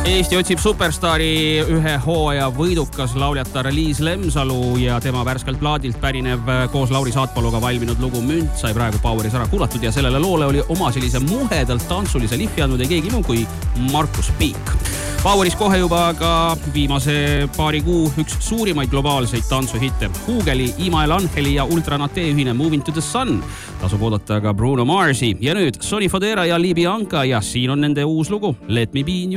Eesti otsib superstaari ühe hooaja võidukas lauljatar Liis Lemsalu ja tema värskelt plaadilt pärinev koos Lauri Saatpaluga valminud lugu Münt sai praegu Poweris ära kuulatud ja sellele loole oli oma sellise muhedalt tantsulise lihvi andnud ei keegi muu kui Markus Piik. Poweris kohe juba ka viimase paari kuu üks suurimaid globaalseid tantsuhitte. Hugeli, Imael Angeli ja Ultranate ühine Moving to the Sun. Tasub oodata ka Bruno Marsi ja nüüd Sonny Fodera ja Li Bianca ja siin on nende uus lugu Let me be in